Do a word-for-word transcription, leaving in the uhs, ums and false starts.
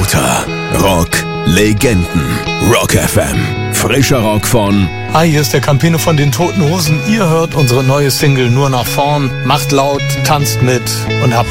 lauter Rock Legenden. Rock F M. Frischer Rock von... Hi, hier ist der Campino von den Toten Hosen. Ihr hört unsere neue Single Nur nach vorn. Macht laut, tanzt mit und habt